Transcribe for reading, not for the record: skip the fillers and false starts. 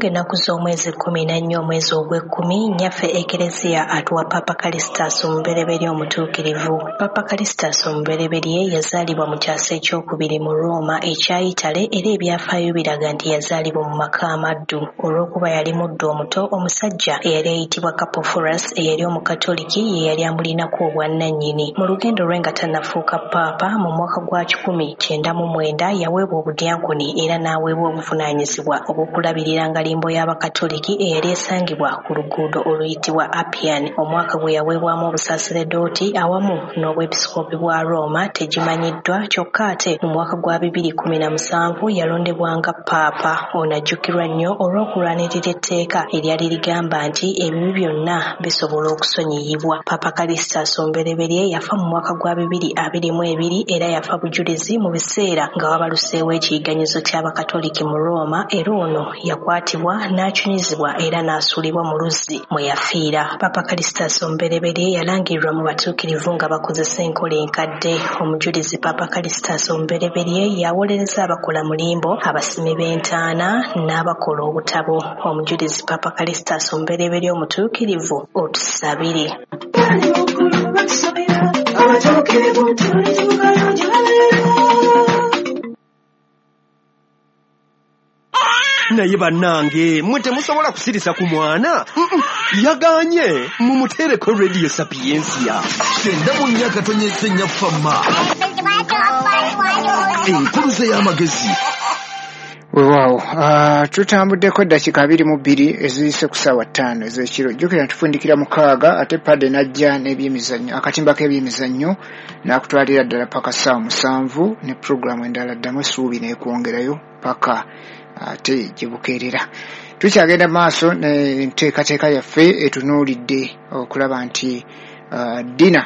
ng'ennaku z'omwezi 14 omwezi ogw'ekkumi nnyaffe Ekereziya atuwa Papa Callistus omubereberye omutuukirivu. Papa Callistus omubereberye yazaalibwa mu kyasa ekyokubiri mu Roma ekya Itale era ebyafaayo biraga nti yazaalibwa mu maka amaddu olw'okuba yali muddu omuto omusajja eyali ayitibwa Capoforus eyali omukatoliki ye yali amulinako obwannannyini. Mu lugendo lwe nga tannafuuka paapa mu mwaka gwa 1999 yaweebwa obudyankoni era n'aweebwa obuvunaanyizibwa obw'okulabirira ngalimbo y'abakatoliki eyali esangibwa ku luguudo oluyitibwa Appian. Omwaka gwe yaweebwamu obusaseredooti awamu n'obwepisikoopi bwa Roma tegimanyiddwa kyokka ate mu mwaka gwa 2017 yalondebwanga paapa. Ono ajjukirwa nnyo olw'okulwanirira etteeka eryali ligamba nti ebibi byonna bisobola okusonyiyibwa. Papa Callistus omubereberye yafa mu mwaka gwa 2022 era yafa bujulizi mu biseera nga wabaluseewo ekiyiganyizo ky'abakatoliki mu Roma era ono yakwatibwa n'akyunyizibwa era n'asuulibwa mu luzzi mwe yafiira. Papa Callistus omubereberye yalangirirwa mu batuukirivu nga bakozesa enkola enkadde. Omujulizi Papa Callistus omubereberye yawolereza abakola mulimbo, abasimi b'entaana n'abakola obutabo. Omujulizi Papa Callistus omubereberye omutuukirivu otusabire. Naye bannange mwe temusobola kusirisa ku mwana yaganye mumutereko Radio Sapiensia 94.9 FM enkuluze y'amagezi. Wow, tutambuddeko dakika 22 eziyise ku ssaawa 5 ez'ekiro. Jjukira tufundikira mukaaga ate padde najja n'ebyemizannyo akatimba k'ebyemizannyo n'akutwalira ddala paka ssaawa 7 ne programu endala ddamu essuubi n'ekwongerayo paka ate gyebukeerera. Tukyagenda maaso n'enteekateeka yaffe etunuulidde okulaba nti dina